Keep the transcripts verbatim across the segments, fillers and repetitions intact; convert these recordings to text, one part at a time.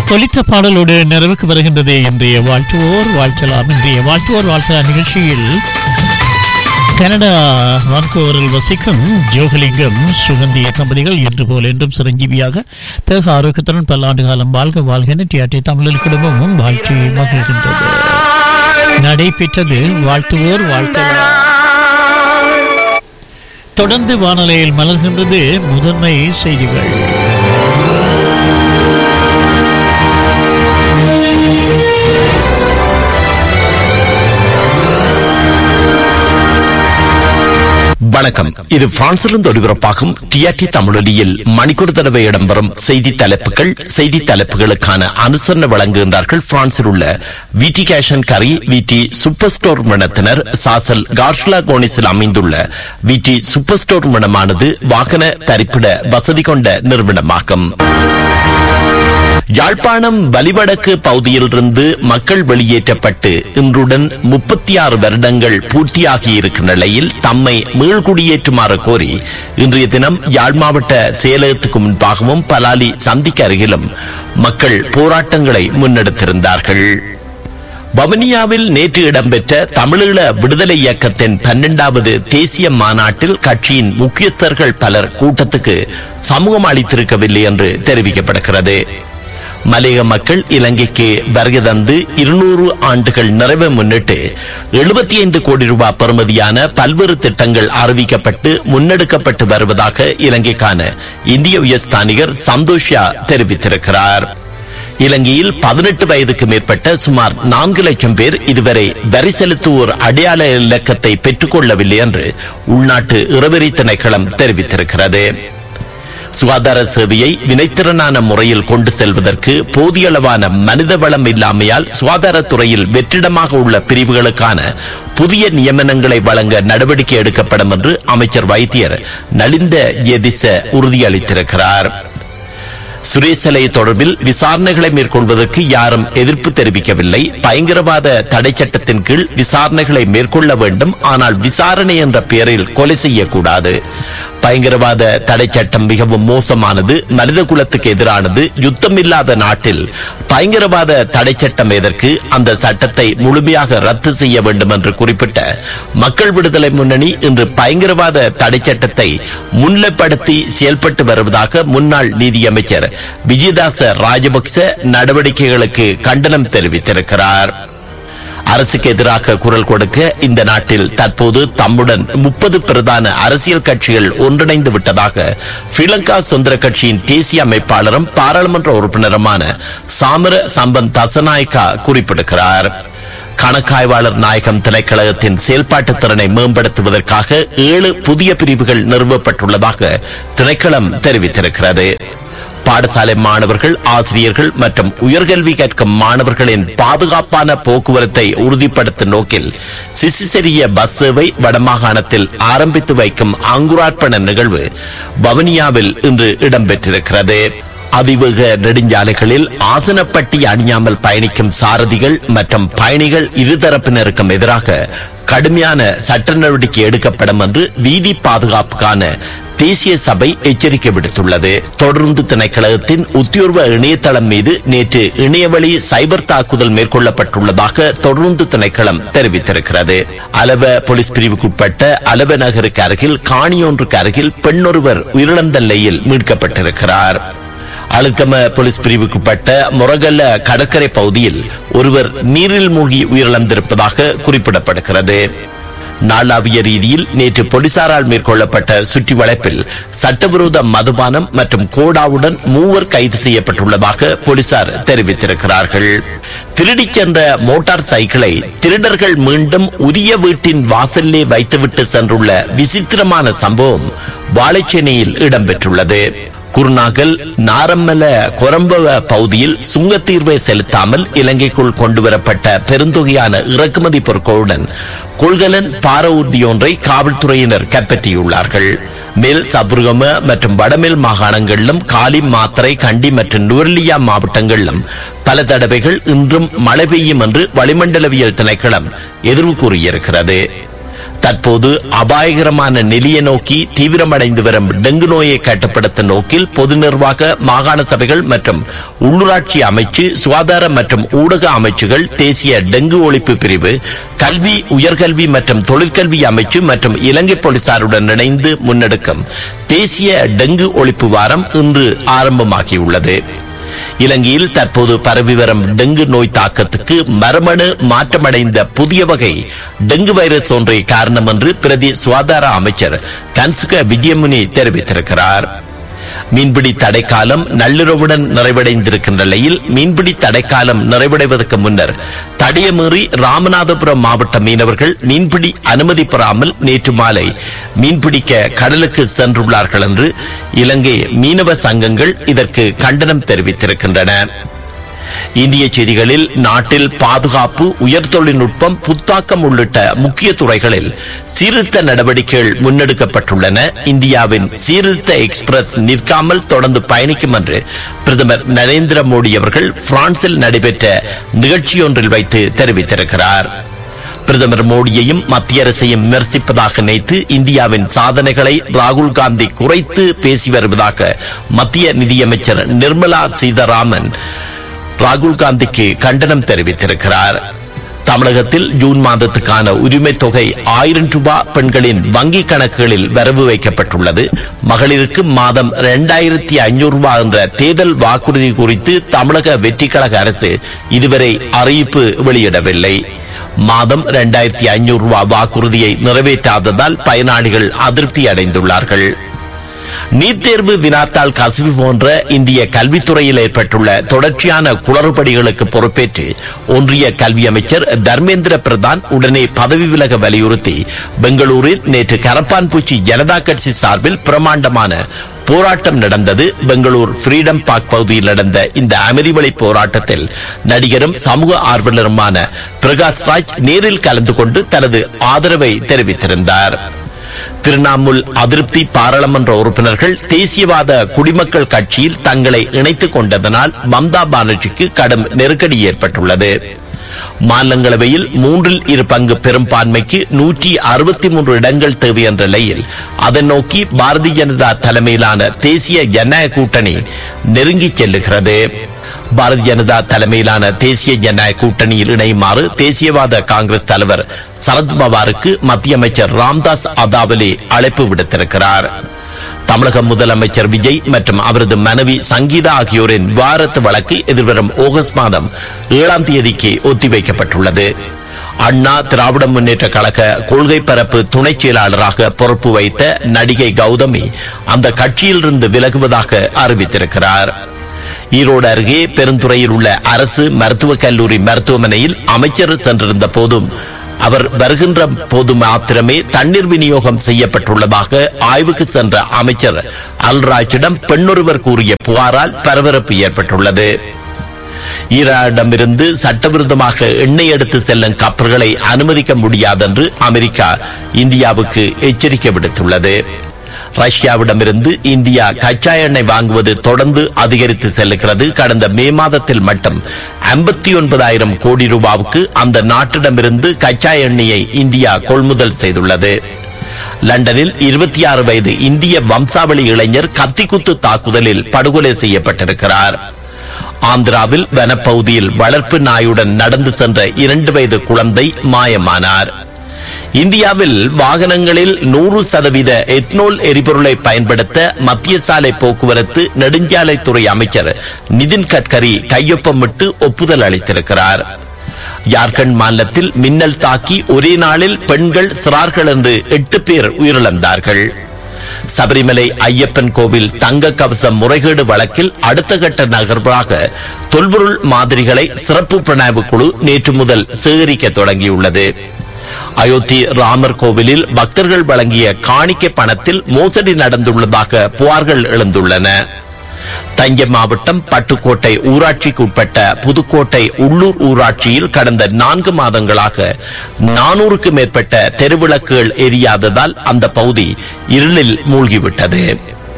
ஒலித்த பாடலோடு நிறைவுக்கு வருகின்றது இன்றைய வாழ்த்துவோர் வாழ்த்தலாம். இன்றைய வாழ்த்துவோர் வாழ்த்தலாம் நிகழ்ச்சியில் கனடா வான்கூவரில் வசிக்கும் ஜோகலிங்கம் சுகந்தி தம்பதிகள் இன்று போல் என்றும் சிரஞ்சீவியாக தேக ஆரோக்கியத்துடன் பல்லாண்டு காலம் வாழ்க வாழ்க டிஆர்டி தமிழில் குடும்பமும் வாழ்த்து மகிழ்கின்றது. நடைபெற்றது வாழ்த்துவோர் வாழ்த்தலாம். தொடர்ந்து வானொலியில் மலர்கின்றது முதன்மை செய்திகள். வணக்கம். இது பிரான்சிலிருந்து ஒளிபரப்பாகும் டிஆர்டி தமிழொலியில் மணிக்கூர் தடவை இடம்பெறும் செய்தி தலைப்புகள். செய்தி தலைப்புகளுக்கான அனுசரணை வழங்குகின்றார்கள் பிரான்சில் உள்ள விடி கேஷன் கரி விடி சூப்பர் ஸ்டோர் நிறுவனத்தினர். சாசல் கார்ஷ்லா கோனிஸில் அமைந்துள்ள விடி சூப்பர் ஸ்டோர் நிறுவனமானது வாகன தரிப்பிட வசதி கொண்ட நிறுவனமாகும். யாழ்ப்பாணம் வலிவடக்கு பகுதியிலிருந்து மக்கள் வெளியேற்றப்பட்டு இன்றுடன் முப்பத்தி ஆறு வருடங்கள் பூர்த்தியாகி இருக்கிற நிலையில் தம்மை மீள்குடியேற்றுமாறு கோரி இன்றைய தினம் யாழ் மாவட்ட செயலகத்துக்கு முன்பாகவும் பலாலி சந்திக்கு அருகிலும் மக்கள் போராட்டங்களை முன்னெடுத்திருந்தார்கள். வவுனியாவில் நேற்று இடம்பெற்ற தமிழீழ விடுதலை இயக்கத்தின் பன்னெண்டாவது தேசிய மாநாட்டில் கட்சியின் முக்கியஸ்தர்கள் பலர் கூட்டத்துக்கு சமூகம் அளித்திருக்கவில்லை என்று தெரிவிக்கப்படுகிறது. மலையக மக்கள் இலங்கைக்கு வருகை தந்து இருநூறு ஆண்டுகள் நிறைவை முன்னிட்டு எழுபத்தி ஐந்து கோடி ரூபாய் பெறுமதியான பல்வேறு திட்டங்கள் அறிவிக்கப்பட்டு முன்னெடுக்கப்பட்டு வருவதாக இலங்கைக்கான இந்திய உயர்ஸ்தானிகர் சந்தோஷா தெரிவித்திருக்கிறார். இலங்கையில் பதினெட்டு வயதுக்கு மேற்பட்ட சுமார் நான்கு லட்சம் பேர் இதுவரை வரி செலுத்துவோர் அடையாள இலக்கத்தை பெற்றுக் கொள்ளவில்லை என்று உள்நாட்டு இறவரி திணைக்களம் தெரிவித்திருக்கிறது. சுகாதார சேவையை வினைத்திறனான முறையில் கொண்டு செல்வதற்கு போதிய அளவான மனித வளம் இல்லாமையால் சுகாதாரத்துறையில் வெற்றிடமாக உள்ள பிரிவுகளுக்கான புதிய நியமனங்களை வழங்க நடவடிக்கை எடுக்கப்படும் என்று அமைச்சர் வைத்தியர் நலிந்த எதிச உறுதியளித்திருக்கிறார். சுரேசலை தொடர்பில் விசாரணைகளை மேற்கொள்வதற்கு யாரும் எதிர்ப்பு தெரிவிக்கவில்லை. பயங்கரவாத தடை சட்டத்தின் கீழ் விசாரணைகளை மேற்கொள்ள வேண்டும், ஆனால் விசாரணை என்ற பெயரில் கொலை செய்யக்கூடாது. பயங்கரவாத தடை சட்டம் மிகவும் மோசமானது, மனித குலத்துக்கு எதிரானது. யுத்தம் இல்லாத நாட்டில் பயங்கரவாத தடை சட்டம் எதற்கு? அந்த சட்டத்தை முழுமையாக ரத்து செய்ய வேண்டும் என்று குறிப்பிட்ட மக்கள் விடுதலை முன்னணி இன்று பயங்கரவாத தடை சட்டத்தை முன்னிலைப்படுத்தி செயல்பட்டு வருவதாக முன்னாள் நீதியமைச்சர் விஜயதாச ராஜபக்ச நடவடிக்கைகளுக்கு கண்டனம் தெரிவித்திருக்கிறார். அரசுக்கு எதிராக குரல் கொடுக்க இந்த நாட்டில் தற்போது தம்முடன் முப்பது பிரதான அரசியல் கட்சிகள் ஒன்றிணைந்து விட்டதாக ஸ்ரீலங்கா சுதந்திர கட்சியின் தேசிய அமைப்பாளரும் பாராளுமன்ற உறுப்பினருமான சாமர சம்பந்த் தசநாயக்கா குறிப்பிடுகிறார். கணக்காய்வாளர் நாயகம் திணைக்களகத்தின் செயல்பாட்டு திறனை மேம்படுத்துவதற்காக ஏழு புதிய பிரிவுகள் நிறுவப்பட்டுள்ளதாக திணைக்களம் தெரிவித்திருக்கிறது. பாடசாலை மாணவர்கள், ஆசிரியர்கள் மற்றும் உயர்கல்வி கற்கும் மாணவர்களின் பாதுகாப்பான போக்குவரத்தை உறுதிப்படுத்தும் நோக்கில் சிசிசெரிய பஸ் சேவை வடமாகாணத்தில் ஆரம்பித்து வைக்கும் அங்குரார்ப்பண நிகழ்வு வவுனியாவில் இன்று இடம்பெற்றிருக்கிறது. அதிவேக நெடுஞ்சாலைகளில் ஆசனப்பட்டி அணியாமல் பயணிக்கும் சாரதிகள் மற்றும் பயணிகள் இருதரப்பினருக்கும் எதிராக கடுமையான சட்ட நடவடிக்கை எடுக்கப்படும் என்று வீதி பாதுகாப்புக்கான தேசிய சபை எச்சரிக்கை விடுத்துள்ளது. தொடர்ந்து திணைக்களத்தின் உத்தியோர்வ இணையதளம் மீது நேற்று இணையவழி சைபர் தாக்குதல் மேற்கொள்ளப்பட்டுள்ளதாக தொடர்ந்து திணைக்களம் தெரிவித்திருக்கிறது. அலவ போலீஸ் பிரிவுக்குட்பட்ட அலவ நகருக்கு அருகில் காணியொன்றுக்கு அருகில் பெண்ணொருவர் உயிரிழந்த நிலையில் மீட்கப்பட்டிருக்கிறார். அழுக்கம போலீஸ் பிரிவுக்குட்பட்ட முரகல்ல கடற்கரை பகுதியில் ஒருவர் நீரில் மூழ்கி உயிரிழந்திருப்பதாக குறிப்பிடப்படுகிறது. நாளாவிய ரீதியில் நேற்று போலீசாரால் மேற்கொள்ளப்பட்ட சுற்றி வளைப்பில் சட்டவிரோத மதுபானம் மற்றும் கோடாவுடன் மூவர் கைது செய்யப்பட்டுள்ளதாக போலீசார் தெரிவித்திருக்கிறார்கள். திருடிச் சென்ற மோட்டார் சைக்கிளை திருடர்கள் மீண்டும் உரிய வீட்டின் வாசலிலே வைத்துவிட்டு சென்றுள்ள விசித்திரமான சம்பவம் வாழைச்சேனையில் இடம்பெற்றுள்ளது. குருநாகல் நாரம்மல கொரம்பவ பகுதியில் சுங்கத்தீர்வை செலுத்தாமல் இலங்கைக்குள் கொண்டுவரப்பட்ட பெருந்தொகையான இறக்குமதி பொருட்களுடன் கொள்கலன் பார ஊர்தியொன்றை காவல்துறையினர் கைப்பற்றியுள்ளார்கள். மேல் சபுர்கம மற்றும் வடமேல் மாகாணங்களிலும் காலி, மாத்தறை, கண்டி மற்றும் நுவரெலியா மாவட்டங்களிலும் பல தடவைகள் இன்றும் மழை பெய்யும் என்று வளிமண்டலவியல் திணைக்களம் எதிர்வு கூறியிருக்கிறது. தற்போது அபாயகரமான நிலையை நோக்கி தீவிரமடைந்து வரும் டெங்கு நோயை கட்டுப்படுத்தும் நோக்கில் பொது நிர்வாக மாகாண சபைகள் மற்றும் உள்ளூராட்சி அமைச்சு, சுகாதார மற்றும் ஊடக அமைச்சுகள், தேசிய டெங்கு ஒழிப்பு பிரிவு, கல்வி, உயர்கல்வி மற்றும் தொழிற்கல்வி அமைச்சு மற்றும் இலங்கை போலீசாருடன் இணைந்து முன்னெடுக்கும் தேசிய டெங்கு ஒழிப்பு வாரம் இன்று ஆரம்பமாகியுள்ளது. இலங்கையில் தற்போது பரவி வரும் டெங்கு நோய் தாக்கத்துக்கு மரபணு மாற்றமடைந்த புதிய வகை டெங்கு வைரஸ் ஒன்றே காரணம் என்று பிரதி சுகாதார அமைச்சர் கன்சுக விஜயமுனி தெரிவித்திருக்கிறார். மீன்பிடி தடைக்காலம் நள்ளிரவுடன் நிறைவடைந்திருக்கின்ற நிலையில் மீன்பிடி தடைக்காலம் நிறைவடைவதற்கு முன்னர் தடையமீறி ராமநாதபுரம் மாவட்ட மீனவர்கள் மீன்பிடி அனுமதி பெறாமல் நேற்று மாலை மீன்பிடிக்க கடலுக்கு சென்றுள்ளார்கள் என்று இலங்கை மீனவ சங்கங்கள் இதற்கு கண்டனம் தெரிவித்திருக்கின்றன. இந்திய செய்திகளில் நாட்டில் பாதுகாப்பு, உயர் தொழில்நுட்பம், புத்தாக்கம் உள்ளிட்ட முக்கிய துறைகளில் சீர்திருத்த நடவடிக்கைகள் முன்னெடுக்கப்பட்டுள்ளன. இந்தியாவின் சீர்திருத்த எக்ஸ்பிரஸ் நிற்காமல் தொடர்ந்து பயணிக்கும் என்று பிரதமர் நரேந்திர மோடி அவர்கள் பிரான்சில் நடைபெற்ற நிகழ்ச்சியொன்றில் வைத்து தெரிவித்திருக்கிறார். பிரதமர் மோடியையும் மத்திய அரசையும் விமர்சிப்பதாக நினைத்து இந்தியாவின் சாதனைகளை ராகுல் காந்தி குறைத்து பேசி வருவதாக மத்திய நிதியமைச்சர் நிர்மலா சீதாராமன் ராகுல் காந்திக்கு கண்டனம் தெரிவித்திருக்கிறார். தமிழகத்தில் ஜூன் மாதத்துக்கான உரிமை தொகை ஆயிரம் ரூபாய் பெண்களின் வங்கி கணக்குகளில் வரவு வைக்கப்பட்டுள்ளது. மகளிருக்கு மாதம் இரண்டாயிரத்தி ஐநூறு ரூபாய் என்ற தேர்தல் வாக்குறுதி குறித்து தமிழக வெற்றி கழக அரசு இதுவரை அறிவிப்பு வெளியிடவில்லை. மாதம் இரண்டாயிரத்தி ஐநூறு ரூபாய் வாக்குறுதியை நிறைவேற்றாததால் பயனாளிகள் அதிருப்தி அடைந்துள்ளார்கள். நீட் தேர்வு, வினாத்தாள் கசிவு போன்ற இந்திய கல்வித்துறையில் ஏற்பட்டுள்ள தொடர்ச்சியான குளறுபடிகளுக்கு பொறுப்பேற்று ஒன்றிய கல்வி அமைச்சர் தர்மேந்திர பிரதான் உடனே பதவி விலக வலியுறுத்தி பெங்களூரில் நேற்று கரப்பான்பூச்சி ஜனதா கட்சி சார்பில் பிரமாண்டமான போராட்டம் நடந்தது. பெங்களூர் ஃப்ரீடம் பார்க் பகுதியில் நடந்த இந்த அமைதி வழி போராட்டத்தில் நடிகரும் சமூக ஆர்வலருமான பிரகாஷ் ராஜ் நேரில் கலந்து கொண்டு தனது ஆதரவை தெரிவித்திருந்தார். திரிணாமுல் அதிருப்தி பாராளுமன்ற உறுப்பினர்கள் தேசியவாத குடிமக்கள் கட்சியில் தங்களை இணைத்துக் கொண்டதனால் மம்தா பானர்ஜிக்கு கடும் நெருக்கடி ஏற்பட்டுள்ளது. மாநிலங்களவையில் மூன்றில் இரு பங்கு பெரும்பான்மைக்கு நூற்றி அறுபத்தி மூன்று இடங்கள் தேவை என்ற நிலையில் அதை நோக்கி பாரதிய ஜனதா தலைமையிலான தேசிய ஜனநாயக கூட்டணி நெருங்கிச் செல்லுகிறது. பாரதிய ஜனதா தலைமையிலான தேசிய ஜனநாயக கூட்டணியில் இணையுமாறு தேசியவாத காங்கிரஸ் தலைவர் சரத்பவாருக்கு மத்திய அமைச்சர் ராம்தாஸ் அதாவலே அழைப்பு விடுத்திருக்கிறார். தமிழக முதலமைச்சர் விஜய் மற்றும் அவரது மனைவி சங்கீதா ஆகியோரின் விவாகரத்து வழக்கு எதிர்வரும் ஆகஸ்ட் மாதம் ஏழாம் தேதிக்கு ஒத்திவைக்கப்பட்டுள்ளது. அண்ணா திராவிட முன்னேற்ற கழக கொள்கை பரப்பு துணை செயலாளராக பொறுப்பு வைத்த நடிகை கௌதமி அந்த கட்சியிலிருந்து விலகுவதாக அறிவித்திருக்கிறார். ஈரோடு அருகே பெருந்துறையில் உள்ள அரசு மருத்துவக் கல்லூரி மருத்துவமனையில் அமைச்சர் சென்றிருந்த போதும் அவர் வருகின்ற போது மாத்திரமே தண்ணீர் விநியோகம் செய்யப்பட்டுள்ளதாக ஆய்வுக்கு சென்ற அமைச்சர் அல்ராஜிடம் பெண்ணொருவர் கூறிய புகாரால் பரபரப்பு ஏற்பட்டுள்ளது. ஈரானிடமிருந்து சட்டவிரோதமாக எண்ணெய் எடுத்து செல்லும் கப்பல்களை அனுமதிக்க முடியாது என்று அமெரிக்கா இந்தியாவுக்கு எச்சரிக்கை விடுத்துள்ளது. ரஷ்யாவிடமிருந்து இந்தியா கச்சா எண்ணெய் வாங்குவது தொடர்ந்து அதிகரித்து செல்லுகிறது. கடந்த மே மாதத்தில் மட்டும் ஐம்பத்தி ஒன்பதாயிரம் கோடி ரூபாவுக்கு அந்த நாட்டிடமிருந்து கச்சா எண்ணெயை இந்தியா கொள்முதல் செய்துள்ளது. லண்டனில் இருபத்தி ஆறு வயது இந்திய வம்சாவளி இளைஞர் கத்திக்குத்து தாக்குதலில் படுகொலை செய்யப்பட்டிருக்கிறார். ஆந்திராவில் வனப்பகுதியில் வளர்ப்பு நாயுடன் நடந்து சென்ற இரண்டு வயது குழந்தை மாயமானார். இந்தியாவில் வாகனங்களில் நூறு சதவீத எத்னோல் எரிபொருளை பயன்படுத்த மத்திய சாலை போக்குவரத்து நெடுஞ்சாலைத்துறை அமைச்சர் நிதின் கட்கரி கையொப்பமிட்டு ஒப்புதல் அளித்திருக்கிறார். ஜார்க்கண்ட் மாநிலத்தில் மின்னல் தாக்கி ஒரே நாளில் பெண்கள் சிறார்கள் என்று எட்டு பேர் உயிரிழந்தார்கள். சபரிமலை ஐயப்பன் கோவில் தங்க கவசம் முறைகேடு வழக்கில் அடுத்த கட்ட நகர்வாக தொல்பொருள் மாதிரிகளை சிறப்பு புலனாய்வு குழு நேற்று முதல் சேகரிக்க தொடங்கியுள்ளது. அயோத்தி ராமர் கோவிலில் பக்தர்கள் வழங்கிய காணிக்கை பணத்தில் மோசடி நடந்துள்ளதாக புகார்கள் எழுந்துள்ளன. தஞ்சை மாவட்டம் பட்டுக்கோட்டை ஊராட்சிக்கு உட்பட்ட புதுக்கோட்டை உள்ளூர் ஊராட்சியில் கடந்த நான்கு மாதங்களாக நானூறுக்கும் மேற்பட்ட தெருவிளக்குகள் எரியாததால் அந்த பகுதி இருளில் மூழ்கிவிட்டது.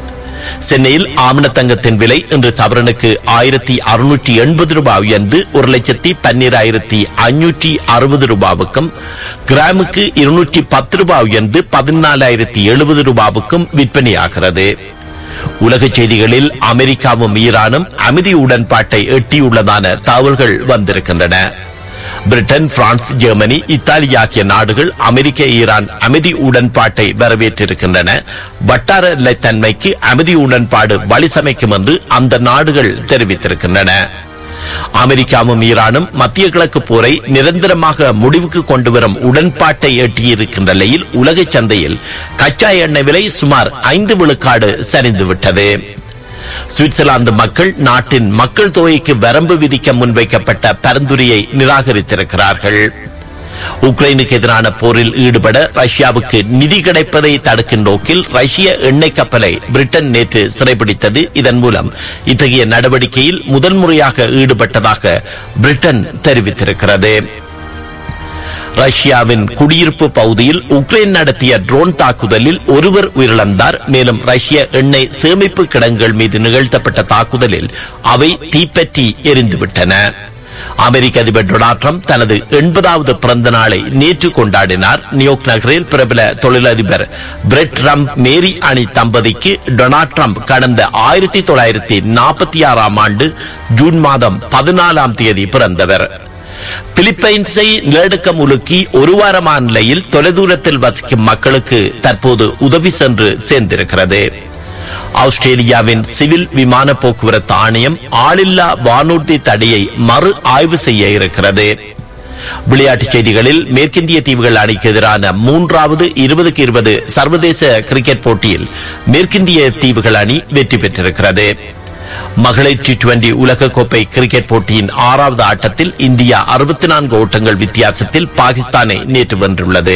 சென்னையில் ஆமணத்தங்கத்தின் விலை இன்று சவரனுக்கு ஆயிரத்தி அறுநூற்றி எண்பது ரூபாய் உயர்ந்து ஒரு லட்சத்தி பன்னிராயிரத்தி ஐநூற்றி அறுபது ரூபாவுக்கும், கிராமுக்கு இருநூற்றி பத்து ரூபாய் உயர்ந்து பதினாலாயிரத்தி எழுபது ரூபாவுக்கும் விற்பனையாகிறது. உலக செய்திகளில் அமெரிக்காவும் ஈரானும் அமைதி உடன்பாட்டை எட்டியுள்ளதான தகவல்கள் வந்திருக்கின்றன. பிரிட்டன், பிரான்ஸ், ஜெர்மனி, இத்தாலி ஆகிய நாடுகள் அமெரிக்க ஈரான் அமைதி உடன்பாட்டை வரவேற்றிருக்கின்றன. வட்டார நிலைத்தன்மைக்கு அமைதி உடன்பாடு வழிசமைக்கும் என்று அந்த நாடுகள் தெரிவித்திருக்கின்றன. அமெரிக்காவும் ஈரானும் மத்திய கிழக்கு போரை நிரந்தரமாக முடிவுக்கு கொண்டு வரும் உடன்பாட்டை எட்டியிருக்கின்ற நிலையில் உலக சந்தையில் கச்சா எண்ணெய் விலை சுமார் ஐந்து விழுக்காடு சரிந்துவிட்டது. சுவிட்சர்லாந்து மக்கள் நாட்டின் மக்கள் தொகைக்கு வரம்பு விதிக்க முன்வைக்கப்பட்ட பரிந்துரையை நிராகரித்திருக்கிறார்கள். உக்ரைனுக்கு எதிரான போரில் ஈடுபட ரஷ்யாவுக்கு நிதி கிடைப்பதை தடுக்கும் நோக்கில் ரஷ்ய எண்ணெய் கப்பலை பிரிட்டன் நேற்று சிறைபிடித்தது. இதன் மூலம் இத்தகைய நடவடிக்கையில் முதல் முறையாக ஈடுபட்டதாக பிரிட்டன் தெரிவித்திருக்கிறது. ரஷ்யாவின் குடியிருப்பு பகுதியில் உக்ரைன் நடத்திய ட்ரோன் தாக்குதலில் ஒருவர் உயிரிழந்தார். மேலும் ரஷ்ய எண்ணெய் சேமிப்பு கிடங்குகள் மீது நிகழ்த்தப்பட்ட தாக்குதலில் அவை தீப்பற்றி எரிந்துவிட்டன. அமெரிக்க அதிபர் டொனால்ட் ட்ரம்ப் தனது எண்பதாவது பிறந்த நாளை நேற்று கொண்டாடினார். நியூயார்க் நகரில் பிரபல தொழிலதிபர் பிரெட் ட்ரம்ப் மேரி அணி தம்பதிக்கு டொனால்ட் ட்ரம்ப் கடந்த ஆயிரத்தி தொள்ளாயிரத்தி நாற்பத்தி ஆறாம் ஆண்டு ஜூன் மாதம் பதினாலாம் தேதி பிறந்தவர். பிலிப்பைன்ஸை நிலநடுக்க முழுக்கி ஒரு வாரமான நிலையில் தொலைதூரத்தில் வசிக்கும் மக்களுக்கு தற்போது உதவி சென்று சேர்ந்திருக்கிறது. ஆஸ்திரேலியாவின் சிவில் விமான போக்குவரத்து ஆணையம் ஆளில்லா வானூர்தி தடையை மறு ஆய்வு செய்ய இருக்கிறது. விளையாட்டுச் செய்திகளில் மேற்கிந்திய தீவுகள் அணிக்கு எதிரான மூன்றாவது இருபதுக்கு இருபது சர்வதேச கிரிக்கெட் போட்டியில் மேற்கிந்திய தீவுகள் அணி வெற்றி பெற்றிருக்கிறது. மகளிர் டி டுவெண்டி உலகக்கோப்பை கிரிக்கெட் போட்டியின் ஆறாவது ஆட்டத்தில் இந்தியா அறுபத்தி நான்கு ஓட்டங்கள் வித்தியாசத்தில் பாகிஸ்தானை நேற்று வென்றுள்ளது.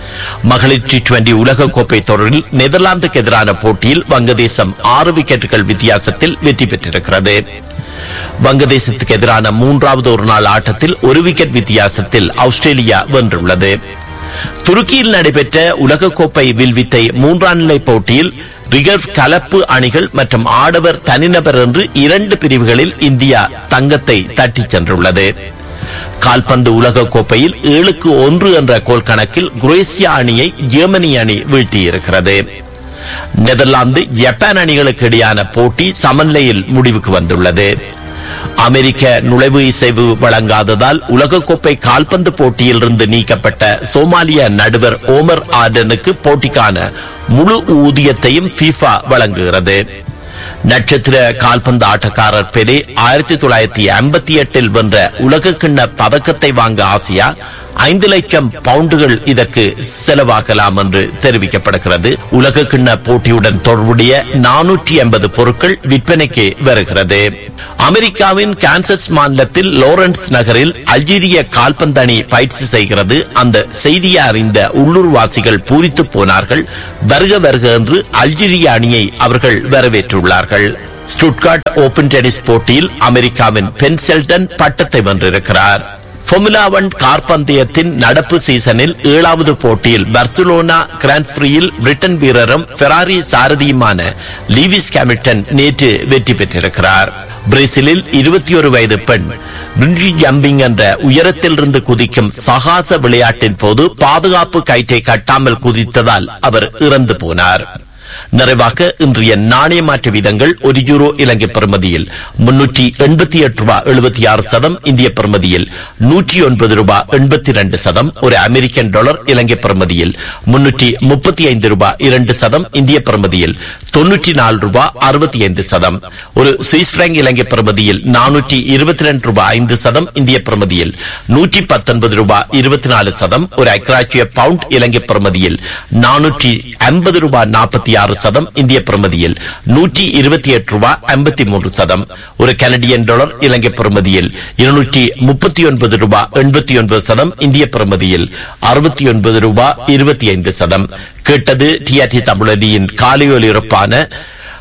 மகளிர் டி டுவெண்டி உலகக்கோப்பை தொடரில் நெதர்லாந்துக்கு எதிரான போட்டியில் வங்கதேசம் ஆறு விக்கெட்டுகள் வித்தியாசத்தில் வெற்றி பெற்றிருக்கிறது. வங்கதேசத்துக்கு எதிரான மூன்றாவது ஒரு நாள் ஆட்டத்தில் ஒரு விக்கெட் வித்தியாசத்தில் ஆஸ்திரேலியா வென்றுள்ளது. துருக்கியில் நடைபெற்ற உலகக்கோப்பை வில்வித்தை மூன்றாம் நிலை போட்டியில் ரிகர்வ் கலப்பு அணிகள் மற்றும் ஆடவர் தனிநபர் என்று இரண்டு பிரிவுகளில் இந்தியா தங்கத்தை தட்டிச் சென்றுள்ளது. கால்பந்து உலக கோப்பையில் ஏழுக்கு ஒன்று என்ற கோல் கணக்கில் குரேசியா அணியை ஜெர்மனி அணி வீழ்த்தியிருக்கிறது. நெதர்லாந்து ஜப்பான் அணிகளுக்கு இடையான போட்டி சமநிலையில் முடிவுக்கு வந்துள்ளது. அமெரிக்க நுழைவு இசைவு வழங்காததால் உலகக்கோப்பை கால்பந்து போட்டியில் இருந்து நீக்கப்பட்ட சோமாலிய நடுவர் ஓமர் ஆர்டனுக்கு போட்டிக்கான முழு ஊதியத்தையும் ஃபீஃபா வழங்குகிறது. நட்சத்திர கால்பந்து ஆட்டக்காரர் பெலே ஆயிரத்தி தொள்ளாயிரத்தி ஐம்பத்தி எட்டில் வென்ற உலக கிண்ண பதக்கத்தை வாங்க ஆசியா ஐந்து லட்சம் பவுண்டுகள் இதற்கு செலவாகலாம் என்று தெரிவிக்கப்படுகிறது. உலக கிண்ண போட்டியுடன் தொடர்புடைய நானூற்றி எண்பது பொருட்கள் விற்பனைக்கு வருகிறது. அமெரிக்காவின் கான்சஸ் மாநிலத்தில் லாரன்ஸ் நகரில் அல்ஜீரிய கால்பந்து அணி பயிற்சி செய்கிறது. அந்த செய்தியை அறிந்த உள்ளூர்வாசிகள் பூரித்து போனார்கள். வருக வருக என்று அல்ஜீரிய அணியை அவர்கள் வரவேற்றுள்ளார்கள். ஸ்டுட்கார்ட் ஓபன் டென்னிஸ் போட்டியில் அமெரிக்காவின் பென் செல்டன் பட்டத்தை வென்றிருக்கிறார். ஃபார்முலா ஒன் கார் பந்தயத்தின் நடப்பு சீசனில் ஏழாவது போட்டியில் பார்சிலோனா கிராண்ட் பிரியில் பிரிட்டன் வீரரும் ஃபெராரி சாரதியுமான லீவிஸ் ஹாமில்டன் நேற்று வெற்றி பெற்றிருக்கிறார். பிரேசிலில் இருபத்தி ஒரு வயது பெண் பிரிஞ்சி ஜம்பிங் என்ற உயரத்தில் இருந்து குதிக்கும் சாகச விளையாட்டின் போது பாதுகாப்பு கயிற்றை கட்டாமல் குதித்ததால் அவர் இறந்து போனார். நிறைவாக இன்றைய நாணய மாற்று வீதங்கள் ஒரு யூரோ இலங்கை பெறுமதியில் முன்னூற்றி எண்பத்தி எட்டு ரூபாய் எழுபத்தி ஆறு சதம், இந்திய பெறுமதியில் நூற்றி ஒன்பது ரூபாய் எண்பத்தி இரண்டு சதம், ஒரு அமெரிக்கன் டாலர் இலங்கை பெறுமதியில் முன்னூற்றி முப்பத்தி ஐந்து ரூபாய் இரண்டு சதம், இந்திய பெறுமதியில் தொன்னூற்றி நாலு ரூபாய் அறுபத்தி ஐந்து சதம், ஒரு சுவிஸ் பிராங்க் இலங்கை பெறுமதியில் நானூற்றி இருபத்தி ரெண்டு ரூபாய் ஐந்து சதம், இந்திய பெறுமதியில் நூற்றி பத்தொன்பது ரூபாய் இருபத்தி நாலு சதம், ஒரு ஐக்கிராட்சிய பவுண்ட் இலங்கை பெறுமதியில் நானூற்றி ஐம்பது ரூபாய் நாற்பத்தி ஆறு சதம், இந்திய பெறுமதியில் நூற்றி இருபத்தி எட்டு ரூபாய் ஐம்பத்தி மூன்று சதம், ஒரு கனடியன் டாலர் இலங்கை பெறுமதியில் இருநூற்றி முப்பத்தி ஒன்பது ரூபாய் எண்பத்தி ஒன்பது சதம், இந்திய பெறுமதியில் அறுபத்தி ஒன்பது ரூபாய் இருபத்தி ஐந்து சதம். கேட்டது டிஆர்டி தமிழடியின் காலையொலிபரப்பான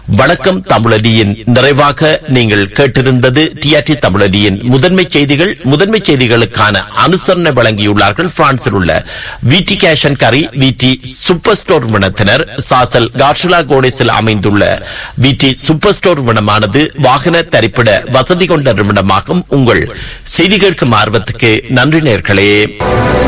வணக்கம் தமிழடியின் நிறைவாக நீங்கள் கேட்டிருந்தது டிஆர்டி தமிழடியின் முதன்மை செய்திகள். முதன்மை செய்திகளுக்கான அனுசரணை வழங்கியுள்ளார்கள் பிரான்சில் உள்ள விடி கேஷ் அண்ட் கரி விடி சூப்பர் ஸ்டோர் நிறுவனத்தினர். சாசல் கார்ஷுலா கோடேஸில் அமைந்துள்ள விடி சூப்பர் ஸ்டோர் நிறுவனமானது வாகன தரிப்பிட வசதி கொண்ட நிறுவனமாகும். உங்கள் செய்தி கேட்கும் ஆர்வத்துக்கு நன்றி நேயர்களே.